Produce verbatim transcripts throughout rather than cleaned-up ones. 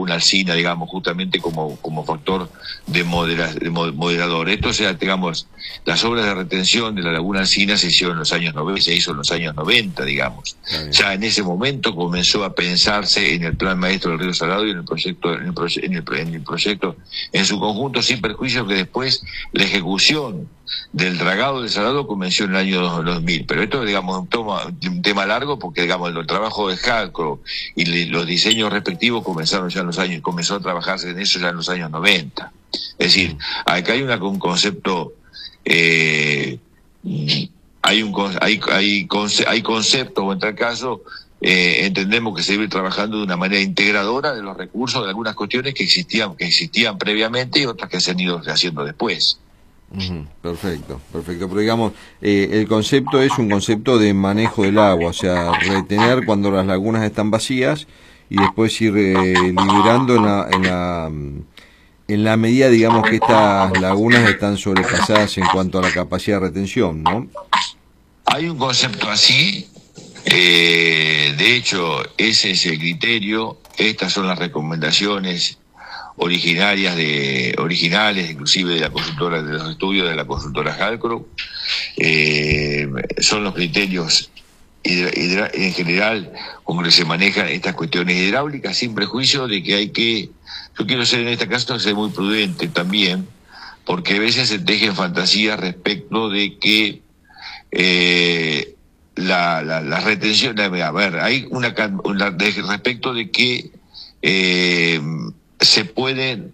laguna Alsina, digamos, justamente como, como factor de, modera, de moderador. Esto, o sea, digamos, las obras de retención de la laguna Alsina se hicieron en los años noventa, se hizo en los años noventa, digamos. Ya en ese momento comenzó a pensarse en el plan maestro del Río Salado y en el proyecto, en el, proye en el, en el proyecto en su conjunto, sin perjuicio que después la ejecución del dragado del Salado comenzó en el año dos mil, pero esto, digamos, un, toma, un tema largo porque, digamos, el trabajo de Jacro y le, los diseños respectivos comenzaron ya en los años, comenzó a trabajarse en eso ya en los años noventa. Es decir, acá hay una, un concepto, eh, hay un hay, hay, conce, hay conceptos, o en tal caso, eh, entendemos que se debe ir trabajando de una manera integradora de los recursos de algunas cuestiones que existían, que existían previamente y otras que se han ido haciendo después. Uh-huh. Perfecto, perfecto. Pero digamos, eh, el concepto es un concepto de manejo del agua, o sea, retener cuando las lagunas están vacías y después ir eh, liberando en la, en la en la medida, digamos, que estas lagunas están sobrepasadas en cuanto a la capacidad de retención, ¿no? Hay un concepto así, eh, de hecho, ese es el criterio, estas son las recomendaciones originarias de originales inclusive de la consultora, de los estudios de la consultora Jacro, eh, son los criterios hidra, hidra, en general con que se manejan estas cuestiones hidráulicas, sin prejuicio de que hay que, yo quiero ser en este caso ser muy prudente también, porque a veces se tejen fantasías respecto de que eh, la, la, la retención, a ver, hay una, una de, respecto de que eh, se pueden,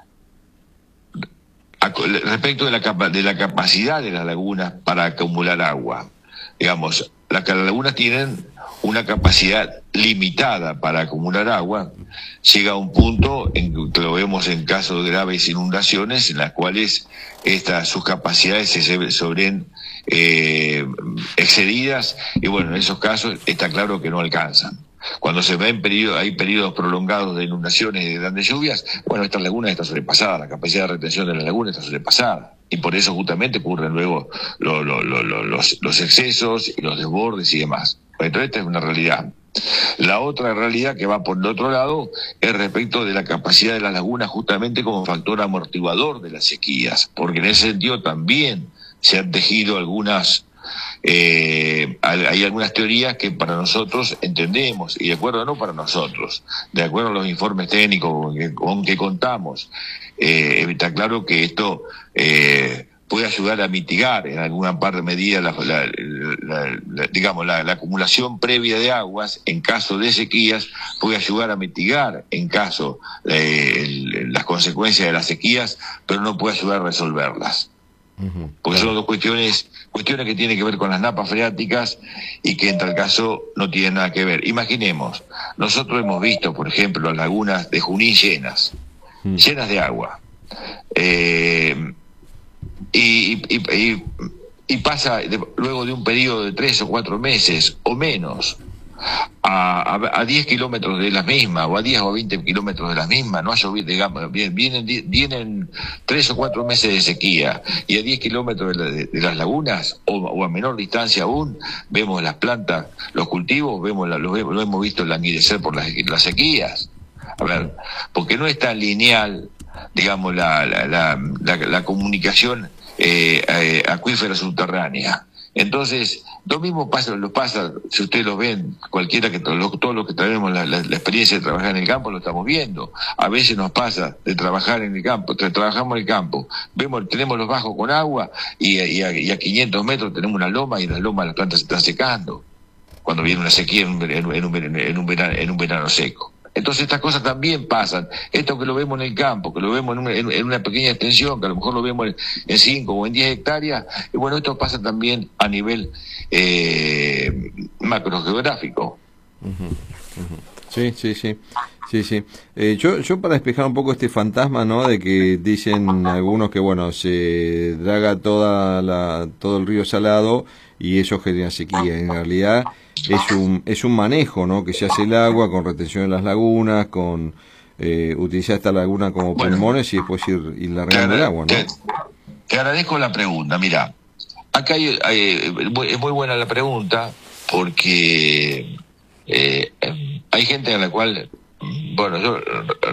respecto de la, de la capacidad de las lagunas para acumular agua, digamos, las, las lagunas tienen una capacidad limitada para acumular agua, llega a un punto en que lo vemos en casos de graves inundaciones en las cuales estas, sus capacidades se sobren eh, excedidas, y bueno, en esos casos está claro que no alcanzan. Cuando se ven periodos, hay periodos prolongados de inundaciones y de grandes lluvias, bueno, esta laguna está sobrepasada, la capacidad de retención de la laguna está sobrepasada. Y por eso justamente ocurren luego lo, lo, lo, lo, los, los excesos y los desbordes y demás. Entonces esta es una realidad. La otra realidad que va por el otro lado es respecto de la capacidad de las lagunas justamente como factor amortiguador de las sequías, porque en ese sentido también se han tejido algunas... Eh, hay algunas teorías que para nosotros entendemos, y de acuerdo no para nosotros, de acuerdo a los informes técnicos con que, con que contamos, eh, está claro que esto eh, puede ayudar a mitigar en alguna parte de medida la, la, la, la, digamos la, la acumulación previa de aguas en caso de sequías, puede ayudar a mitigar en caso de el, las consecuencias de las sequías, pero no puede ayudar a resolverlas. Uh-huh. Porque son dos cuestiones, cuestiones que tienen que ver con las napas freáticas y que en tal caso no tienen nada que ver. Imaginemos, nosotros hemos visto, por ejemplo, las lagunas de Junín llenas, uh-huh. llenas de agua, eh, y, y, y, y pasa de, luego de un periodo de tres o cuatro meses o menos a, a, a diez kilómetros de las mismas, o a diez o veinte kilómetros de las mismas, no ha llovido, digamos, vienen, vienen tres o cuatro meses de sequía, y a diez kilómetros de, la, de, de las lagunas, o, o a menor distancia aún, vemos las plantas, los cultivos, vemos la, lo, lo hemos visto languidecer por las, las sequías. A ver, porque no es tan lineal, digamos, la, la, la, la, la comunicación eh, eh, acuífera subterránea. Entonces, lo mismo pasa, lo pasa, si ustedes lo ven, cualquiera que, todos los todo lo que tenemos la, la, la experiencia de trabajar en el campo, lo estamos viendo. A veces nos pasa de trabajar en el campo, de, trabajamos en el campo, vemos, tenemos los bajos con agua, y, y, a, y a quinientos metros tenemos una loma, y en la loma las plantas se están secando, cuando viene una sequía en un, en un, en un, en un, verano, en un verano seco. Entonces estas cosas también pasan. Esto que lo vemos en el campo, que lo vemos en una, en, en una pequeña extensión, que a lo mejor lo vemos en, en cinco o en diez hectáreas, y bueno, esto pasa también a nivel eh, macrogeográfico. Uh-huh, uh-huh. Sí, sí, sí. Sí, sí. Eh, yo, yo para despejar un poco este fantasma, ¿no? De que dicen algunos que, bueno, se draga toda la, todo el río Salado y eso genera sequía. En realidad es un, es un manejo, ¿no? Que se hace el agua con retención en las lagunas, con eh, utilizar esta laguna como bueno, pulmones y después ir, ir largando el agua, ¿no? Te, te agradezco la pregunta. Mira, acá hay, hay, es muy buena la pregunta porque eh, hay gente a la cual, bueno, yo